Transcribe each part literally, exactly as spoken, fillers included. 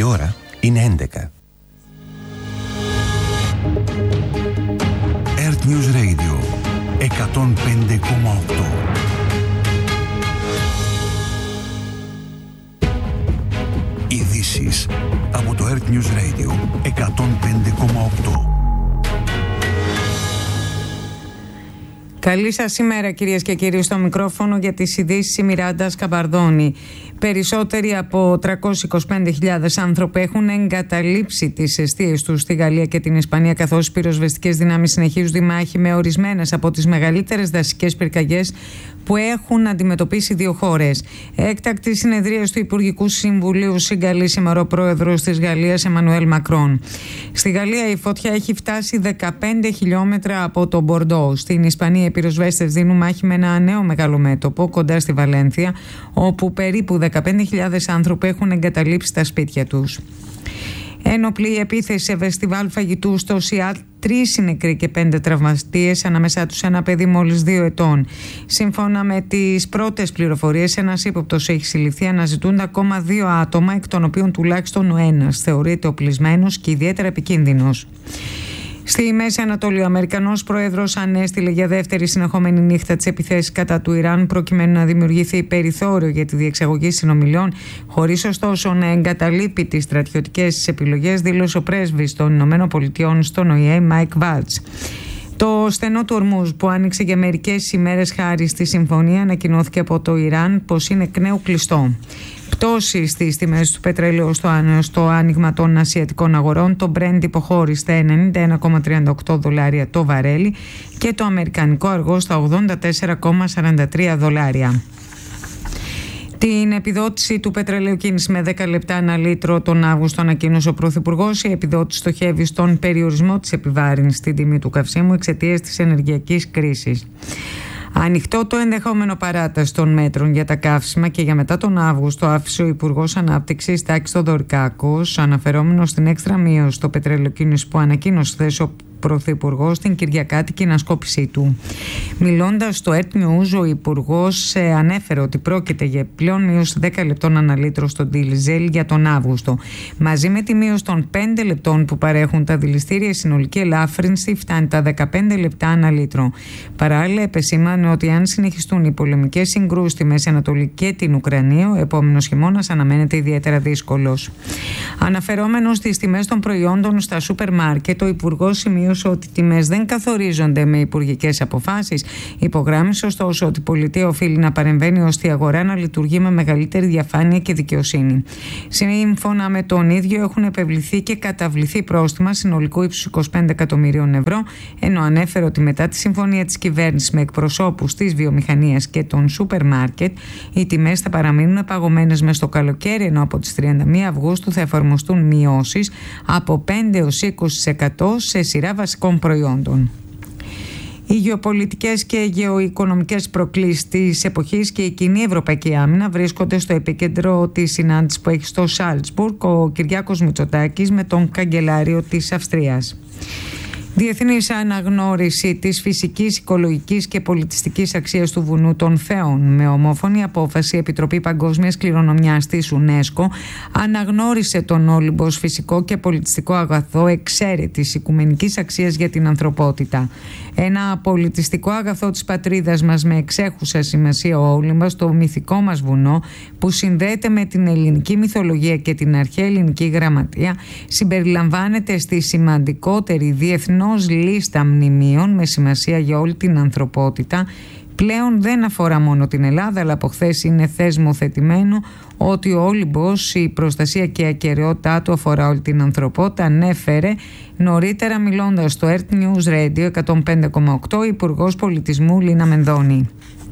ώρα είναι έντεκα. Earth News Radio εκατόν πέντε κόμμα οκτώ. Ειδήσεις από το Earth News Radio εκατόν πέντε κόμμα οκτώ. Καλή σας ημέρα, κυρίες και κύριοι, στο μικρόφωνο για τις ειδήσεις η Μιράντα Σκαμπαρδόνη. Περισσότεροι από τριακόσιες είκοσι πέντε χιλιάδες άνθρωποι έχουν εγκαταλείψει τις εστίες τους στη Γαλλία και την Ισπανία, καθώς οι πυροσβεστικές δυνάμεις συνεχίζουν τη μάχη με ορισμένες από τις μεγαλύτερες δασικές πυρκαγιές που έχουν αντιμετωπίσει δύο χώρες. Έκτακτη συνεδρίαση του Υπουργικού Συμβουλίου συγκαλεί σήμερα ο πρόεδρος της Γαλλίας, Εμμανουέλ Μακρόν. Στη Γαλλία η φωτιά έχει φτάσει δεκαπέντε χιλιόμετρα από το Μπορντό. Στην Ισπανία οι πυροσβέστες δίνουν μάχη με ένα νέο μεγάλο μέτωπο κοντά στη Βαλένθια, όπου περίπου δεκαπέντε χιλιάδες άνθρωποι έχουν εγκαταλείψει τα σπίτια τους. Ένοπλη επίθεση σε φεστιβάλ φαγητού στο Σιάτ, τρεις είναι νεκροί και πέντε τραυματίες, ανάμεσά τους ένα παιδί μόλις δύο ετών. Σύμφωνα με τις πρώτες πληροφορίες, ένας ύποπτος έχει συλληφθεί, αναζητούνται ακόμα δύο άτομα, εκ των οποίων τουλάχιστον ο ένας θεωρείται οπλισμένος και ιδιαίτερα επικίνδυνος. Στη Μέση Ανατολή, ο Αμερικανός πρόεδρος ανέστειλε για δεύτερη συνεχόμενη νύχτα τις επιθέσεις κατά του Ιράν, προκειμένου να δημιουργηθεί περιθώριο για τη διεξαγωγή συνομιλιών, χωρίς ωστόσο να εγκαταλείπει τις στρατιωτικές επιλογές, δήλωσε ο πρέσβης των Ηνωμένων Πολιτειών στον Ο Ε Ε, Μάικ Βάλτς. Το στενό του Ορμούζ, που άνοιξε για μερικές ημέρες χάρη στη συμφωνία, ανακοινώθηκε από το Ιράν πως είναι εκ νέου κλειστό. Πτώση στις τιμές του πετρελαίου στο, στο άνοιγμα των ασιατικών αγορών. Το Brent υποχώρησε στα ενενήντα ένα κόμμα τριάντα οκτώ δολάρια το βαρέλι και το αμερικανικό αργό στα ογδόντα τέσσερα κόμμα σαράντα τρία δολάρια. Την επιδότηση του πετρελαίου κίνηση με δέκα λεπτά ανά λίτρο τον Αύγουστο ανακοίνωσε ο Πρωθυπουργός. Η επιδότηση στοχεύει στον περιορισμό της επιβάρυνσης στην τιμή του καυσίμου εξαιτίας της ενεργειακής κρίσης. Ανοιχτό το ενδεχόμενο παράταση των μέτρων για τα καύσιμα και για μετά τον Αύγουστο, άφησε ο Υπουργός Ανάπτυξης Τάκης Θοδωρικάκος, αναφερόμενος στην έξτρα μείωση στο πετρέλαιο κίνηση που ανακοίνωσε χθες ο Πρωθυπουργός στην κυριακάτικη ανασκόπησή του. Μιλώντας στο Earth News, ο Υπουργός ε, ανέφερε ότι πρόκειται για πλέον μείωση δέκα λεπτών ανά λίτρο στο ντίζελ για τον Αύγουστο. Μαζί με τη μείωση των πέντε λεπτών που παρέχουν τα δηληστήρια, η συνολική ελάφρυνση φτάνει τα δεκαπέντε λεπτά ανά λίτρο. Παράλληλα, επεσήμανε ότι αν συνεχιστούν οι πολεμικές συγκρούσεις στη Μέση Ανατολή και την Ουκρανία, ο επόμενος χειμώνας αναμένεται ιδιαίτερα δύσκολος. Αναφερόμενος στις τιμές των προϊόντων στα σούπερ μάρκετ, ο Υπουργός σημείωσε ότι οι τιμές δεν καθορίζονται με υπουργικές αποφάσεις. Υπογράμμισε ωστόσο ότι η πολιτεία οφείλει να παρεμβαίνει ώστε η αγορά να λειτουργεί με μεγαλύτερη διαφάνεια και δικαιοσύνη. Σύμφωνα με τον ίδιο, έχουν επευληθεί και καταβληθεί πρόστιμα συνολικού ύψους είκοσι πέντε εκατομμυρίων ευρώ, ενώ ανέφερε ότι μετά τη συμφωνία της κυβέρνησης με εκπροσώπους της βιομηχανίας και των σούπερ μάρκετ, οι τιμές θα παραμείνουν παγωμένες μες στο καλοκαίρι, ενώ από τις τριάντα μία Αυγούστου θα εφαρμοστούν μειώσεις από πέντε έως είκοσι τοις εκατό σε σειρά βασικών προϊόντων. Οι γεωπολιτικές και γεωοικονομικές προκλήσεις της εποχής και η κοινή ευρωπαϊκή άμυνα βρίσκονται στο επίκεντρο της συνάντησης που έχει στο Σάλτσμπουργκ ο Κυριάκος Μητσοτάκης με τον καγκελάριο της Αυστρίας. Διεθνής αναγνώριση της φυσικής, οικολογικής και πολιτιστικής αξίας του βουνού των Θεών. Με ομόφωνη απόφαση, η Επιτροπή Παγκόσμιας Κληρονομιάς της UNESCO αναγνώρισε τον Όλυμπο ως φυσικό και πολιτιστικό αγαθό εξαίρετης οικουμενικής αξίας για την ανθρωπότητα. Ένα πολιτιστικό αγαθό της πατρίδας μας με εξέχουσα σημασία, ο Όλυμπος, το μυθικό μας βουνό που συνδέεται με την ελληνική μυθολογία και την αρχαία ελληνική γραμματεία, συμπεριλαμβάνεται στη σημαντικότερη διεθνώς λίστα μνημείων με σημασία για όλη την ανθρωπότητα. Πλέον δεν αφορά μόνο την Ελλάδα, αλλά από χθες είναι θεσμοθετημένο ότι ο Όλυμπος, η προστασία και η ακεραιότητά του αφορά όλη την ανθρωπότητα, ανέφερε νωρίτερα μιλώντας στο Earth News Radio εκατόν πέντε κόμμα οκτώ η Υπουργός Πολιτισμού Λίνα Μενδώνη.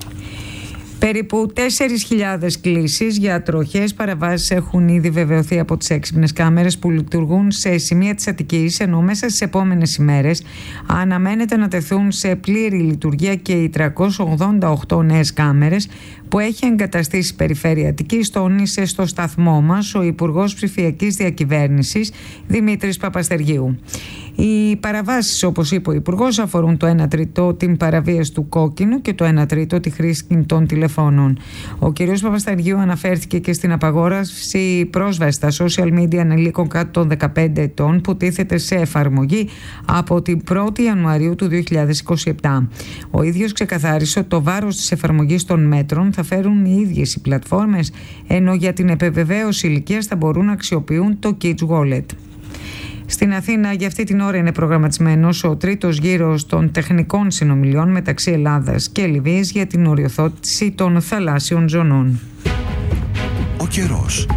Περίπου τέσσερις χιλιάδες κλήσεις για τροχές παραβάσεις έχουν ήδη βεβαιωθεί από τις έξυπνες κάμερες που λειτουργούν σε σημεία της Αττικής, ενώ μέσα στις επόμενες ημέρες αναμένεται να τεθούν σε πλήρη λειτουργία και οι τριακόσιες ογδόντα οκτώ νέες κάμερες που έχει εγκαταστήσει η Περιφέρεια Αττικής, τόνισε στο σταθμό μας ο Υπουργός Ψηφιακής Διακυβέρνησης Δημήτρης Παπαστεργίου. Οι παραβάσεις, όπως είπε ο Υπουργός, αφορούν το ένα τρίτο την παραβίαση του κόκκινου και το ένα τρίτο τη χρήση κινητών τηλεφώνων. Ο κ. Παπασταργίου αναφέρθηκε και στην απαγόρευση πρόσβαση στα social media ανηλίκων κάτω των δεκαπέντε ετών που τίθεται σε εφαρμογή από την πρώτη Ιανουαρίου του δύο χιλιάδες είκοσι επτά. Ο ίδιος ξεκαθάρισε ότι το βάρος της εφαρμογής των μέτρων θα φέρουν οι ίδιες οι πλατφόρμες, ενώ για την επιβεβαίωση ηλικίας θα μπορούν να αξιοποιούν το Kids Wallet. Στην Αθήνα για αυτή την ώρα είναι προγραμματισμένος ο τρίτος γύρος των τεχνικών συνομιλιών μεταξύ Ελλάδας και Λιβύης για την οριοθότηση των θαλάσσιων ζωνών. Ο καιρός.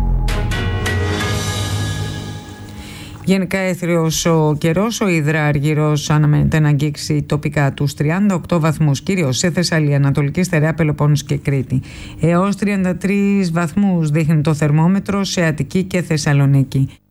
Γενικά έθριος ο καιρός, ο υδράργυρος αναμένεται να αγγίξει τοπικά τους τριάντα οκτώ βαθμούς, κυρίως σε Θεσσαλία, Ανατολική Στερεά, Πελοπόννησο και Κρήτη. Έως τριάντα τρεις βαθμούς δείχνει το θερμόμετρο σε Αττική και Θεσσαλονίκη.